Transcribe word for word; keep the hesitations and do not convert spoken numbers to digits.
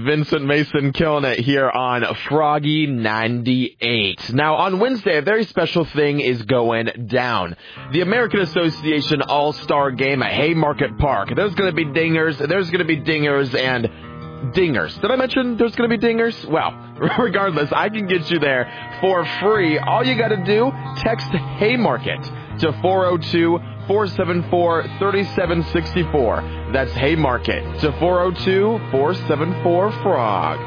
Vincent Mason killing it here on Froggy ninety-eight. Now, on Wednesday, a very special thing is going down. The American Association All-Star Game at Haymarket Park. There's going to be dingers, there's going to be dingers, and dingers. Did I mention there's going to be dingers? Well, regardless, I can get you there for free. All you got to do, text Haymarket to four oh two, four seven four, three seven six four. That's Haymarket to four oh two, four seven four, frog.